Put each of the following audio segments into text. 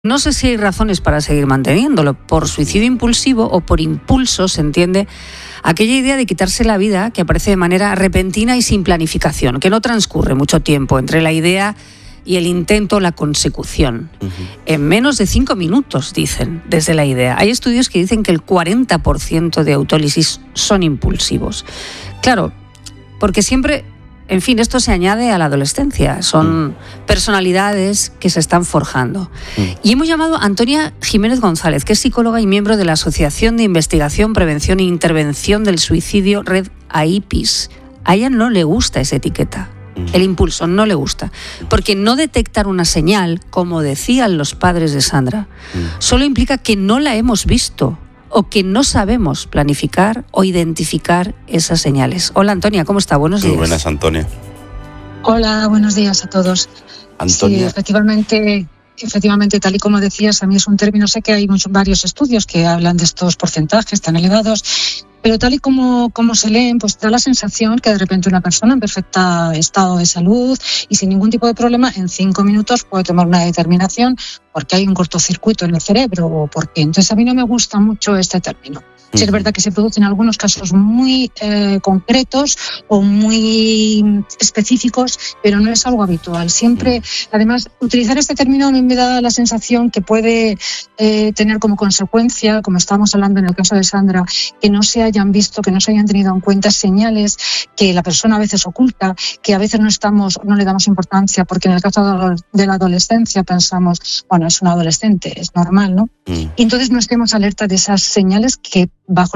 No sé si hay razones para seguir manteniéndolo. Por suicidio impulsivo o por impulso se entiende aquella idea de quitarse la vida que aparece de manera repentina y sin planificación, que no transcurre mucho tiempo entre la idea y el intento, la consecución. En menos de 5 minutos, dicen, desde la idea. Hay estudios que dicen que el 40% de autólisis son impulsivos. Claro, porque siempre... En fin, esto se añade a la adolescencia. Son personalidades que se están forjando. Y hemos llamado a Antonia Jiménez González, que es psicóloga y miembro de la Asociación de Investigación, Prevención e Intervención del Suicidio, Red AIPIS. A ella no le gusta esa etiqueta. El impulso no le gusta. Porque no detectar una señal, como decían los padres de Sandra, solo implica que no la hemos visto o que no sabemos planificar o identificar esas señales. Hola, Antonia, ¿cómo está? Buenos días. Muy buenas, Antonia. Hola, buenos días a todos. Antonia. Sí, efectivamente, tal y como decías, a mí es un término, sé que hay varios estudios que hablan de estos porcentajes tan elevados, pero tal y como se leen, pues da la sensación que de repente una persona en perfecto estado de salud y sin ningún tipo de problema, en 5 minutos puede tomar una determinación porque hay un cortocircuito en el cerebro o porque. Entonces a mí no me gusta mucho este término. Sí, es verdad que se producen algunos casos muy concretos o muy específicos, pero no es algo habitual. Siempre, además, utilizar este término a mí me da la sensación que puede tener como consecuencia, como estábamos hablando en el caso de Sandra, que no se hayan visto, que no se hayan tenido en cuenta señales que la persona a veces oculta, que a veces no le damos importancia, porque en el caso de la adolescencia pensamos, bueno, es un adolescente, es normal, ¿no? Y entonces no estemos alerta de esas señales que bajo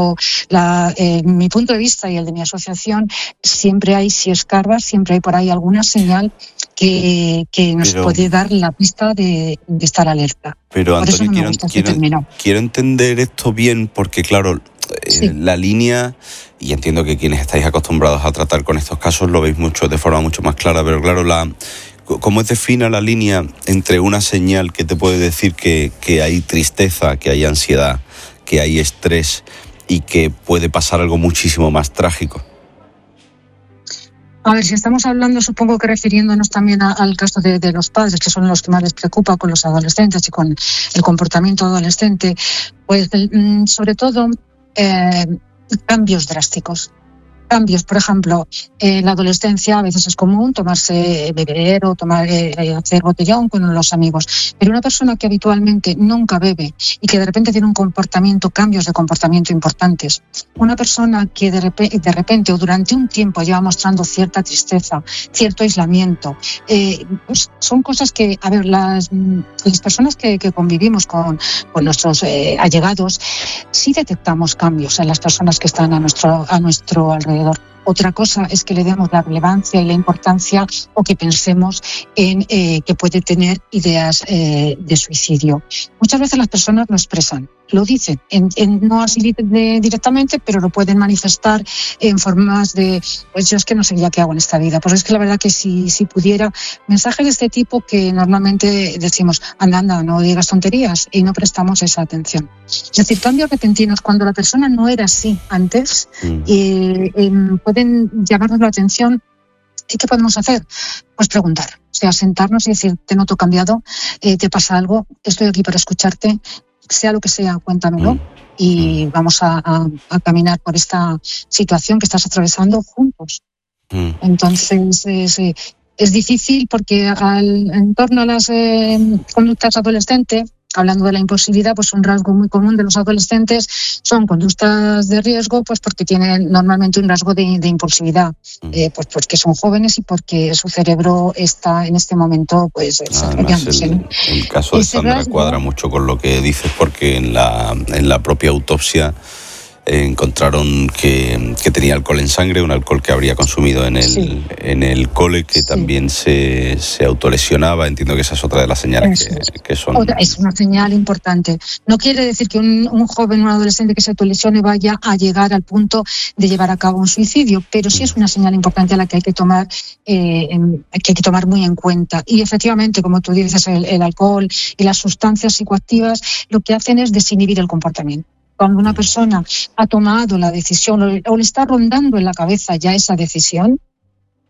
mi punto de vista y el de mi asociación, siempre hay, si escarbas, siempre hay por ahí alguna señal que nos puede dar la pista de estar alerta. Pero por Antonio, eso quiero entender esto bien, porque claro, sí. La línea, y entiendo que quienes estáis acostumbrados a tratar con estos casos lo veis de forma mucho más clara, pero claro, ¿cómo es fina la línea entre una señal que te puede decir que hay tristeza, que hay ansiedad, que hay estrés y que puede pasar algo muchísimo más trágico? A ver, si estamos hablando, supongo que refiriéndonos también al caso de los padres, que son los que más les preocupa con los adolescentes y con el comportamiento adolescente, pues sobre todo cambios drásticos. Cambios, por ejemplo, en la adolescencia a veces es común beber o hacer botellón con los amigos, pero una persona que habitualmente nunca bebe y que de repente tiene cambios de comportamiento importantes, una persona que de repente o durante un tiempo lleva mostrando cierta tristeza, cierto aislamiento, pues son cosas que, a ver, las personas que convivimos con nuestros allegados, sí detectamos cambios en las personas que están a nuestro alrededor. Otra cosa es que le demos la relevancia y la importancia o que pensemos en que puede tener ideas de suicidio. Muchas veces las personas lo expresan, lo dicen, no así directamente, pero lo pueden manifestar en formas de, pues yo es que no sé ya qué hago en esta vida. Pues es que la verdad que si pudiera, mensajes de este tipo que normalmente decimos, anda, no digas tonterías, y no prestamos esa atención. Es decir, cambios repentinos, cuando la persona no era así antes, pueden llamarnos la atención. ¿Y qué podemos hacer? Pues preguntar, o sea, sentarnos y decir, te noto cambiado, te pasa algo, estoy aquí para escucharte, sea lo que sea, cuéntamelo y vamos a caminar por esta situación que estás atravesando juntos. Entonces, es difícil porque en torno a las conductas adolescentes, hablando de la impulsividad, pues un rasgo muy común de los adolescentes son conductas de riesgo, pues porque tienen normalmente un rasgo de impulsividad, pues porque son jóvenes y porque su cerebro está en este momento pues desarrollándose. El caso de Sandra cuadra mucho con lo que dices, porque en la propia autopsia encontraron que tenía alcohol en sangre, un alcohol que habría consumido en el cole, que también se autolesionaba. Entiendo que esa es otra de las señales que son... Es una señal importante. No quiere decir que un joven o un adolescente que se autolesione vaya a llegar al punto de llevar a cabo un suicidio, pero sí es una señal importante a la que hay que tomar muy en cuenta. Y efectivamente, como tú dices, el alcohol y las sustancias psicoactivas lo que hacen es desinhibir el comportamiento. Cuando una persona ha tomado la decisión o le está rondando en la cabeza ya esa decisión,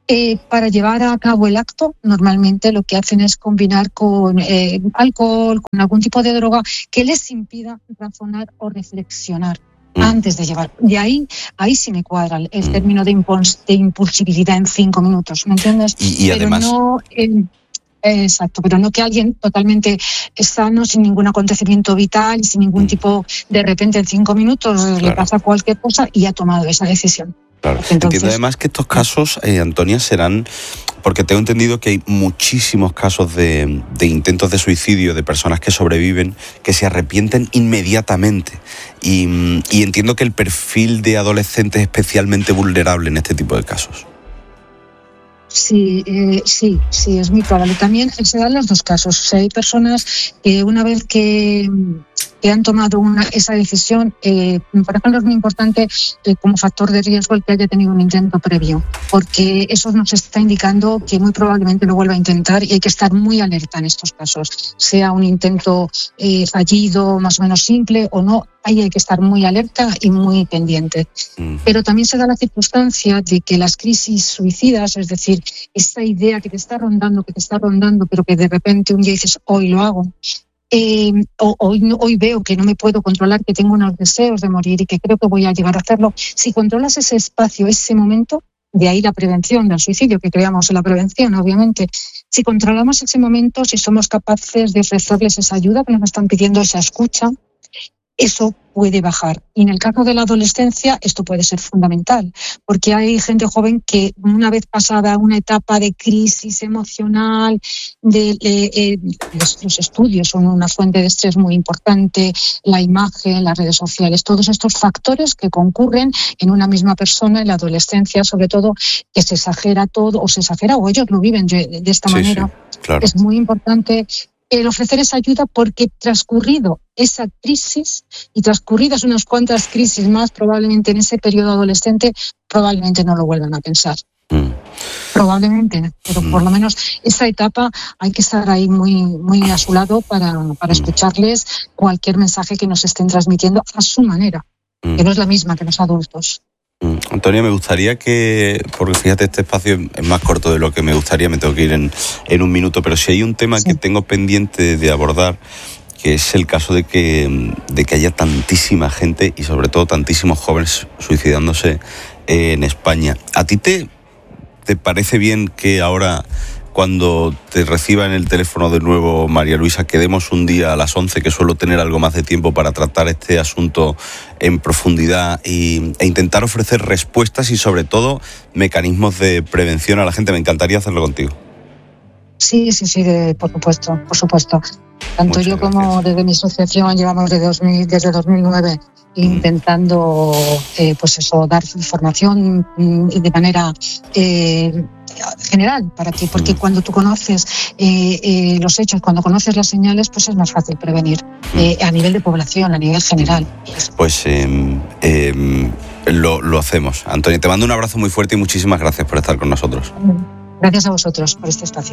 Para llevar a cabo el acto, normalmente lo que hacen es combinar con alcohol, con algún tipo de droga que les impida razonar o reflexionar antes de llevar. Y ahí sí me cuadra el término de impulsividad en 5 minutos, ¿me entiendes? Y además... No, exacto, pero no que alguien totalmente sano, sin ningún acontecimiento vital y sin ningún tipo, de repente en 5 minutos le pasa cualquier cosa y ha tomado esa decisión. Claro. Entiendo además que estos casos, Antonia, serán, porque tengo entendido que hay muchísimos casos de intentos de suicidio de personas que sobreviven, que se arrepienten inmediatamente. Y entiendo que el perfil de adolescente es especialmente vulnerable en este tipo de casos. Sí, es muy probable. También se dan los dos casos. O sea, hay personas que una vez que han tomado esa decisión, por ejemplo, es muy importante como factor de riesgo el que haya tenido un intento previo, porque eso nos está indicando que muy probablemente lo vuelva a intentar y hay que estar muy alerta en estos casos, sea un intento fallido, más o menos simple o no. Ahí hay que estar muy alerta y muy pendiente. Pero también se da la circunstancia de que las crisis suicidas, es decir, esa idea que te está rondando, pero que de repente un día dices, hoy lo hago, hoy veo que no me puedo controlar, que tengo unos deseos de morir y que creo que voy a llegar a hacerlo. Si controlas ese espacio, ese momento, de ahí la prevención del suicidio, que creamos en la prevención, obviamente. Si controlamos ese momento, si somos capaces de ofrecerles esa ayuda que nos están pidiendo, esa escucha, eso puede bajar. Y en el caso de la adolescencia esto puede ser fundamental, porque hay gente joven que una vez pasada una etapa de crisis emocional, los estudios son una fuente de estrés muy importante, la imagen, las redes sociales, todos estos factores que concurren en una misma persona en la adolescencia, sobre todo que se exagera todo, o ellos lo viven de esta manera. Sí, claro. Es muy importante el ofrecer esa ayuda, porque transcurrido esa crisis y transcurridas unas cuantas crisis más, probablemente en ese periodo adolescente, probablemente no lo vuelvan a pensar. Probablemente, pero por lo menos esa etapa hay que estar ahí muy a su lado para escucharles cualquier mensaje que nos estén transmitiendo a su manera, que no es la misma que los adultos. Antonia, me gustaría que, porque fíjate, este espacio es más corto de lo que me gustaría, me tengo que ir en un minuto, pero si hay un tema que tengo pendiente de abordar, que es el caso de que haya tantísima gente y sobre todo tantísimos jóvenes suicidándose en España. ¿A ti te parece bien que ahora, cuando te reciba en el teléfono de nuevo María Luisa, quedemos un día a las 11, que suelo tener algo más de tiempo para tratar este asunto en profundidad e intentar ofrecer respuestas y sobre todo mecanismos de prevención a la gente? Me encantaría hacerlo contigo. Sí, por supuesto. Tanto yo como desde mi asociación llevamos desde 2009 intentando dar información de manera general, porque cuando tú conoces los hechos, cuando conoces las señales, pues es más fácil prevenir a nivel de población, a nivel general. Pues lo hacemos. Antonia, te mando un abrazo muy fuerte y muchísimas gracias por estar con nosotros. Gracias a vosotros por este espacio.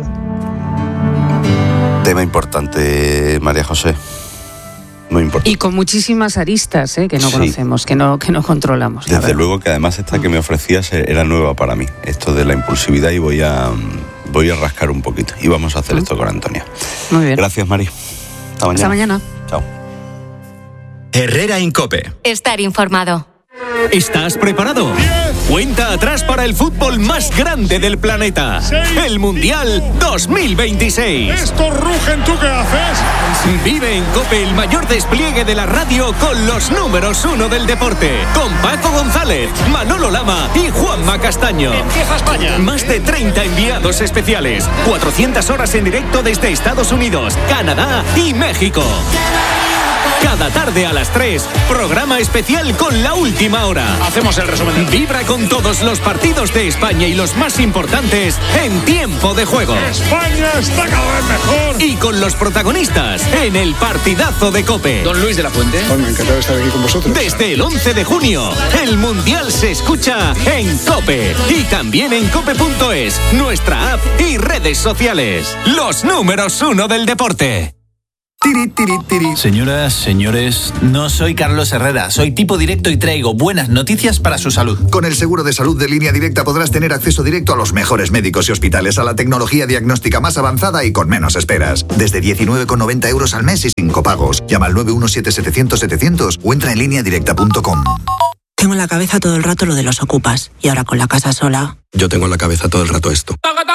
Tema importante, María José. Muy importante. Y con muchísimas aristas que no conocemos, que no controlamos. Desde luego que además esta que me ofrecías era nueva para mí, esto de la impulsividad, y voy a rascar un poquito. Y vamos a hacer esto con Antonia. Muy bien. Gracias, Mari. Hasta mañana. Chao. Herrera en COPE. Estar informado. ¿Estás preparado? 10. Cuenta atrás para el fútbol más grande del planeta. 6. El Mundial 2026. Estos rugen, ¿tú qué haces? Vive en COPE el mayor despliegue de la radio con los números 1 del deporte. Con Paco González, Manolo Lama y Juanma Castaño. Empieza España. Más de 30 enviados especiales. 400 horas en directo desde Estados Unidos, Canadá y México. Cada tarde a las 3, programa especial con La Última Hora. Hacemos el resumen. Vibra con todos los partidos de España y los más importantes en tiempo de juego. España está cada vez mejor. Y con los protagonistas en el partidazo de COPE. Don Luis de la Fuente. Bueno, encantado de estar aquí con vosotros. Desde el 11 de junio, el Mundial se escucha en COPE. Y también en cope.es, nuestra app y redes sociales. Los números 1 del deporte. Tiri, tiri, tiri. Señoras, señores, no soy Carlos Herrera, soy tipo directo y traigo buenas noticias para su salud. Con el seguro de salud de Línea Directa podrás tener acceso directo a los mejores médicos y hospitales, a la tecnología diagnóstica más avanzada y con menos esperas. Desde 19,90 euros al mes y sin copagos. Llama al 917-700-700 o entra en lineadirecta.com. Tengo en la cabeza todo el rato lo de los ocupas y ahora con la casa sola. Yo tengo en la cabeza todo el rato esto.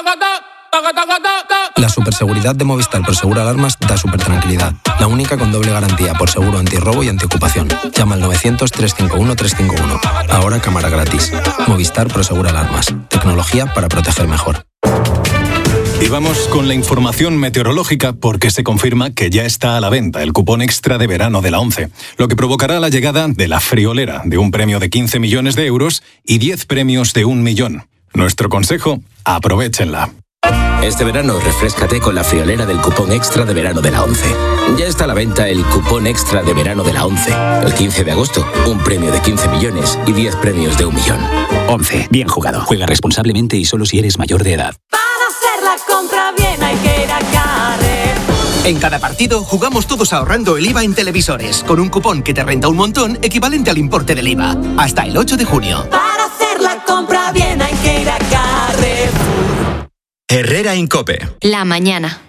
La superseguridad de Movistar por Seguro Alarmas da súper tranquilidad. La única con doble garantía por seguro antirrobo y antiocupación. Llama al 900-351-351. Ahora cámara gratis. Movistar Pro Seguro Alarmas. Tecnología para proteger mejor. Y vamos con la información meteorológica porque se confirma que ya está a la venta el cupón extra de verano de la ONCE, lo que provocará la llegada de la friolera de un premio de 15 millones de euros y 10 premios de 1 millón. Nuestro consejo, aprovéchenla. Este verano refréscate con la friolera del cupón extra de verano de la ONCE. Ya está a la venta el cupón extra de verano de la ONCE. El 15 de agosto, un premio de 15 millones y 10 premios de 1 millón. ONCE, bien jugado. Juega responsablemente y solo si eres mayor de edad. Para hacer la compra bien hay que ir a Carrefour. En cada partido jugamos todos ahorrando el IVA en televisores, con un cupón que te renta un montón equivalente al importe del IVA. Hasta el 8 de junio. Para hacer la compra bien hay que ir a Carrefour. Herrera Incope. La mañana.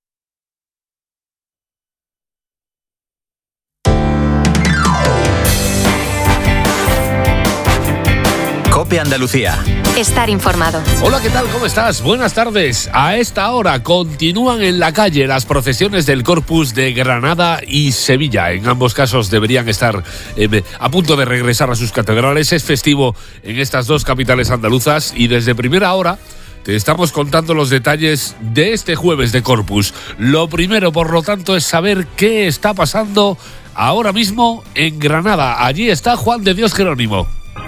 Cope Andalucía. Estar informado. Hola, ¿qué tal? ¿Cómo estás? Buenas tardes. A esta hora continúan en la calle las procesiones del Corpus de Granada y Sevilla. En ambos casos deberían estar a punto de regresar a sus catedrales. Es festivo en estas dos capitales andaluzas y desde primera hora te estamos contando los detalles de este jueves de Corpus. Lo primero, por lo tanto, es saber qué está pasando ahora mismo en Granada. Allí está Juan de Dios Jerónimo.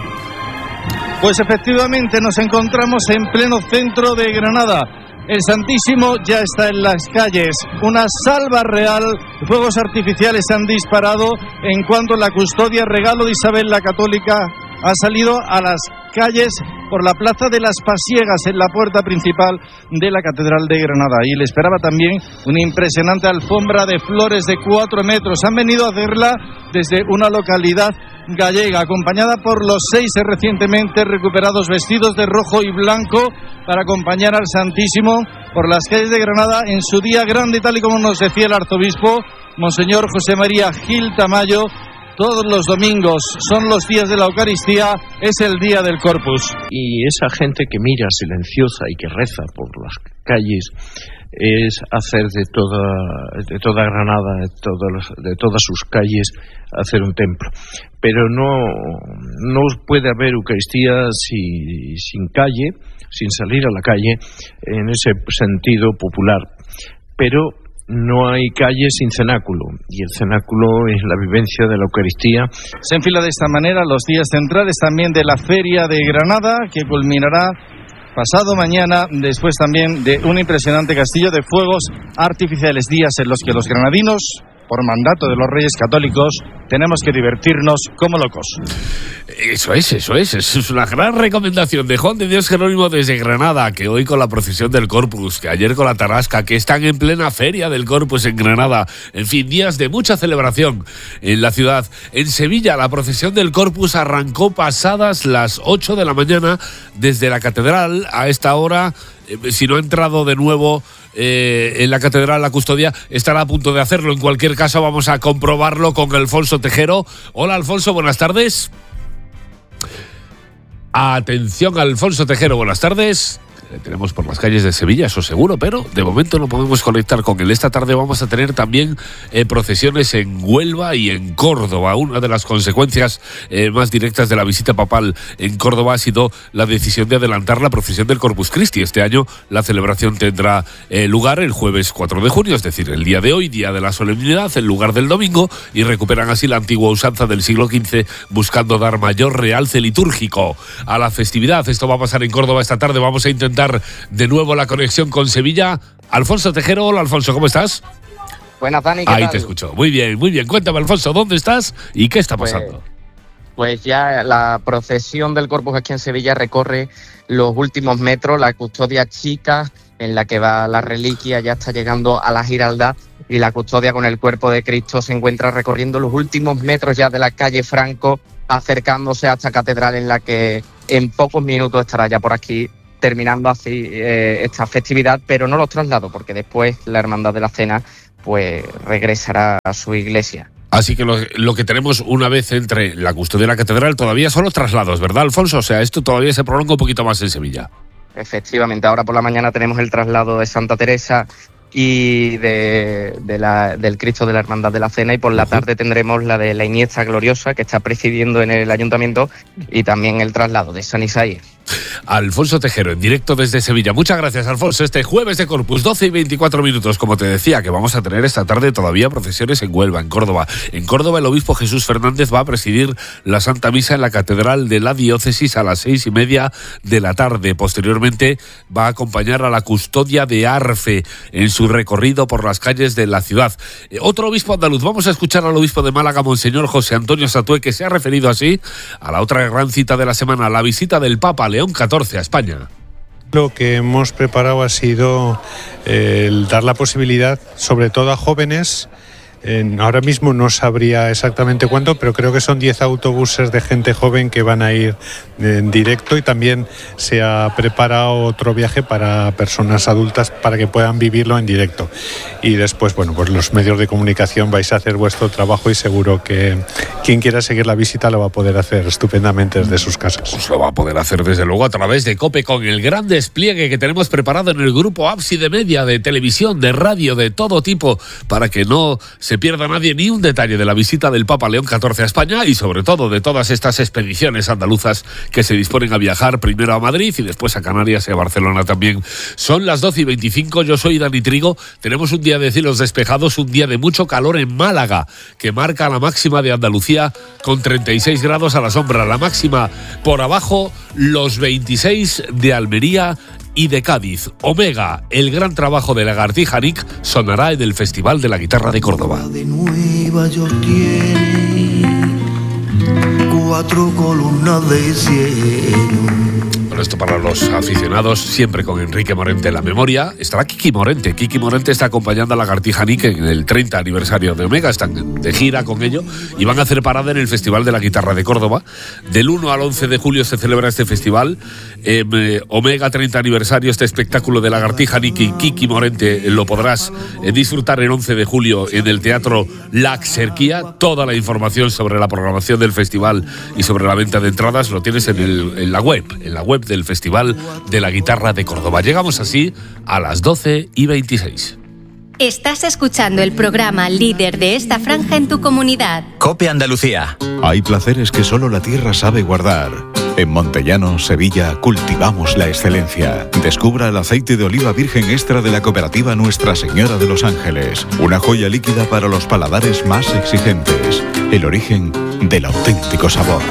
Pues efectivamente nos encontramos en pleno centro de Granada. El Santísimo ya está en las calles. Una salva real, fuegos artificiales se han disparado en cuanto la custodia regalo de Isabel la Católica ha salido a las calles por la Plaza de las Pasiegas, en la puerta principal de la Catedral de Granada. Y le esperaba también una impresionante alfombra de flores de 4 metros. Han venido a hacerla desde una localidad gallega, acompañada por los 6 recientemente recuperados vestidos de rojo y blanco para acompañar al Santísimo por las calles de Granada en su día grande, tal y como nos decía el arzobispo, Monseñor José María Gil Tamayo. Todos los domingos son los días de la Eucaristía, es el día del Corpus. Y esa gente que mira silenciosa y que reza por las calles es hacer de toda Granada, de todas sus calles, hacer un templo. Pero no puede haber Eucaristía sin calle, sin salir a la calle, en ese sentido popular. Pero no hay calle sin cenáculo, y el cenáculo es la vivencia de la Eucaristía. Se enfila de esta manera los días centrales también de la Feria de Granada, que culminará pasado mañana, después también de un impresionante castillo de fuegos artificiales, días en los que los granadinos, por mandato de los Reyes Católicos, tenemos que divertirnos como locos. Eso es una gran recomendación de Juan de Dios Jerónimo desde Granada, que hoy con la procesión del Corpus, que ayer con la Tarasca, que están en plena feria del Corpus en Granada, en fin, días de mucha celebración en la ciudad. En Sevilla, la procesión del Corpus arrancó pasadas las 8 de la mañana desde la catedral. A esta hora, si no ha entrado de nuevo en la catedral la custodia, estará a punto de hacerlo. En cualquier caso, vamos a comprobarlo con Alfonso Tejero. Hola, Alfonso, buenas tardes. Atención, Alfonso Tejero, buenas tardes. Tenemos por las calles de Sevilla, eso seguro, pero de momento no podemos conectar con él. Esta tarde vamos a tener también procesiones en Huelva y en Córdoba. Una de las consecuencias más directas de la visita papal en Córdoba ha sido la decisión de adelantar la procesión del Corpus Christi. Este año la celebración tendrá lugar el jueves 4 de junio, es decir, el día de hoy, día de la solemnidad, en lugar del domingo, y recuperan así la antigua usanza del siglo XV, buscando dar mayor realce litúrgico a la festividad. Esto va a pasar en Córdoba esta tarde. Vamos a intentar de nuevo la conexión con Sevilla. Alfonso Tejero, hola Alfonso, ¿cómo estás? Buenas, Dani, ¿qué Ahí tal? te escucho, muy bien. Cuéntame, Alfonso, ¿dónde estás y qué está pasando? Pues ya la procesión del Corpus aquí en Sevilla recorre los últimos metros, la custodia chica en la que va la reliquia, ya está llegando a la Giralda y la custodia con el cuerpo de Cristo se encuentra recorriendo los últimos metros ya de la calle Franco, acercándose a esta catedral en la que en pocos minutos estará ya por aquí terminando así esta festividad, pero no los traslados, porque después la Hermandad de la Cena pues regresará a su iglesia. Así que lo que tenemos una vez entre la custodia y la catedral todavía son los traslados, ¿verdad, Alfonso? O sea, esto todavía se prolonga un poquito más en Sevilla. Efectivamente, ahora por la mañana tenemos el traslado de Santa Teresa y del Cristo de la Hermandad de la Cena, y por la tarde tendremos la de la Iniesta Gloriosa, que está presidiendo en el Ayuntamiento, y también el traslado de San Isaías. Alfonso Tejero, en directo desde Sevilla. Muchas gracias, Alfonso. Este jueves de Corpus, 12 y 24 minutos, como te decía, que vamos a tener esta tarde todavía procesiones en Huelva, en Córdoba. En Córdoba, el obispo Jesús Fernández va a presidir la Santa Misa en la Catedral de la Diócesis a las 6:30 de la tarde. Posteriormente va a acompañar a la custodia de Arfe en su recorrido por las calles de la ciudad. Otro obispo andaluz. Vamos a escuchar al obispo de Málaga, Monseñor José Antonio Satué, que se ha referido así a la otra gran cita de la semana, la visita del Papa León XIV a España. Lo que hemos preparado ha sido el dar la posibilidad, sobre todo a jóvenes. Ahora mismo no sabría exactamente cuánto, pero creo que son 10 autobuses de gente joven que van a ir en directo, y también se ha preparado otro viaje para personas adultas para que puedan vivirlo en directo. Y después, bueno, pues los medios de comunicación vais a hacer vuestro trabajo, y seguro que quien quiera seguir la visita lo va a poder hacer estupendamente desde sus casas. Pues lo va a poder hacer desde luego a través de COPE, con el gran despliegue que tenemos preparado en el grupo Ábside Media, de televisión, de radio, de todo tipo, para que no se pierda nadie ni un detalle de la visita del Papa León XIV a España, y sobre todo de todas estas expediciones andaluzas que se disponen a viajar primero a Madrid y después a Canarias y a Barcelona también. Son las 12:25, yo soy Dani Trigo. Tenemos un día de cielos despejados, un día de mucho calor en Málaga, que marca la máxima de Andalucía con 36 grados a la sombra. La máxima por abajo, los 26 de Almería y de Cádiz. Omega, el gran trabajo de Lagartija Nick, sonará en el Festival de la Guitarra de Córdoba. De Nueva York tiene 4 columnas de cielo. Bueno, esto para los aficionados, siempre con Enrique Morente en la memoria. Estará Kiki Morente. Kiki Morente está acompañando a Lagartija Nick en el 30 aniversario de Omega. Están de gira con ello y van a hacer parada en el Festival de la Guitarra de Córdoba. Del 1 al 11 de julio se celebra este festival. Omega 30 aniversario, este espectáculo de Lagartija Nick y Kiki Morente lo podrás disfrutar el 11 de julio en el Teatro La Axerquía. Toda la información sobre la programación del festival y sobre la venta de entradas lo tienes en la web del Festival de la Guitarra de Córdoba. Llegamos así a las 12:26. Estás escuchando el programa líder de esta franja en tu comunidad. COPE Andalucía. Hay placeres que solo la tierra sabe guardar. En Montellano, Sevilla, cultivamos la excelencia. Descubra el aceite de oliva virgen extra de la cooperativa Nuestra Señora de los Ángeles. Una joya líquida para los paladares más exigentes. El origen del auténtico sabor.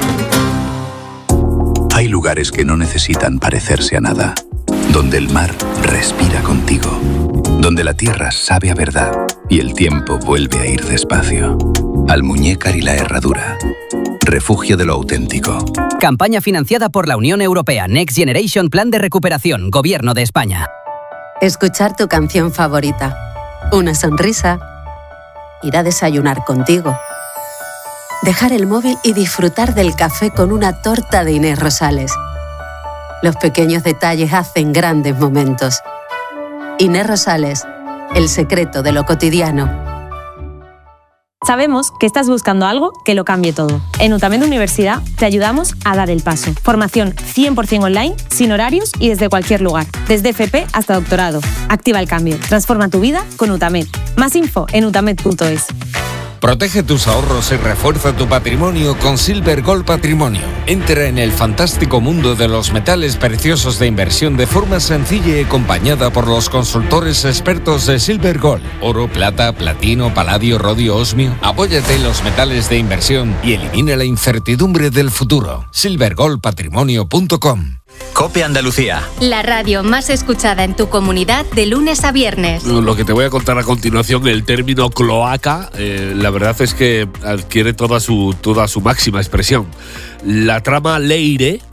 Hay lugares que no necesitan parecerse a nada. Donde el mar respira contigo. Donde la tierra sabe a verdad y el tiempo vuelve a ir despacio. Almuñécar y la Herradura. Refugio de lo auténtico. Campaña financiada por la Unión Europea. Next Generation Plan de Recuperación. Gobierno de España. Escuchar tu canción favorita. Una sonrisa. Ir a desayunar contigo. Dejar el móvil y disfrutar del café con una torta de Inés Rosales. Los pequeños detalles hacen grandes momentos. Inés Rosales, el secreto de lo cotidiano. Sabemos que estás buscando algo que lo cambie todo. En UTAMED Universidad te ayudamos a dar el paso. Formación 100% online, sin horarios y desde cualquier lugar. Desde FP hasta doctorado. Activa el cambio. Transforma tu vida con UTAMED. Más info en utamed.es. Protege tus ahorros y refuerza tu patrimonio con Silver Gold Patrimonio. Entra en el fantástico mundo de los metales preciosos de inversión de forma sencilla y acompañada por los consultores expertos de Silver Gold. Oro, plata, platino, paladio, rodio, osmio. Apóyate en los metales de inversión y elimina la incertidumbre del futuro. silvergoldpatrimonio.com. COPE Andalucía. La radio más escuchada en tu comunidad de lunes a viernes. Lo que te voy a contar a continuación, el término cloaca, la verdad es que adquiere toda su máxima expresión. La trama Leire,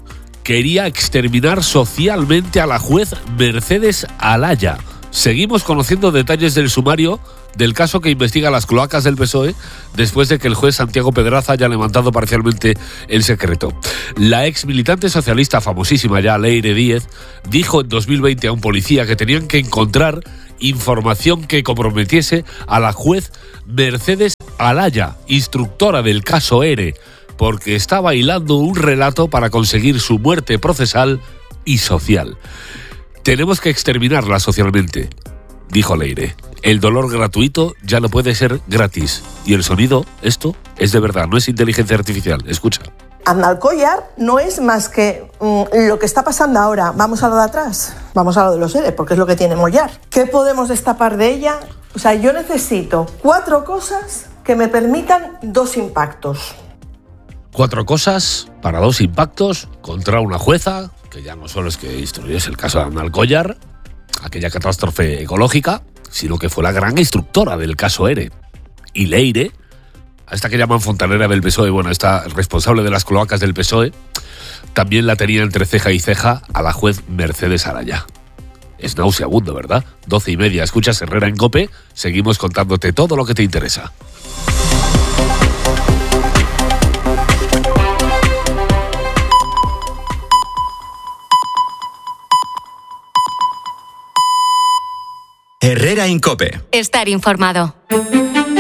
quería exterminar socialmente a la juez Mercedes Alaya. Seguimos conociendo detalles del sumario del caso que investiga las cloacas del PSOE después de que el juez Santiago Pedraza haya levantado parcialmente el secreto. La ex militante socialista famosísima ya, Leire Díez, dijo en 2020 a un policía que tenían que encontrar información que comprometiese a la juez Mercedes Alaya, instructora del caso ERE, porque estaba hilando un relato para conseguir su muerte procesal y social. Tenemos que exterminarla socialmente, dijo Leire. El dolor gratuito ya no puede ser gratis. Y el sonido, esto es de verdad, no es inteligencia artificial. Escucha. Aznalcóllar no es más que lo que está pasando ahora. Vamos a lo de atrás, vamos a lo de los ERE, porque es lo que tiene Mollar. ¿Qué podemos destapar de ella? O sea, yo necesito 4 cosas que me permitan 2 impactos. 4 cosas para 2 impactos contra una jueza, que ya no solo es que instruyese el caso de Aznalcóllar, aquella catástrofe ecológica, sino que fue la gran instructora del caso ERE. Y Leire, a esta que llaman fontanera del PSOE, bueno, esta responsable de las cloacas del PSOE, también la tenía entre ceja y ceja a la juez Mercedes Alaya. Es nauseabundo, ¿verdad? 12:30, escuchas Herrera en COPE, seguimos contándote todo lo que te interesa. Herrera en COPE. Estar informado.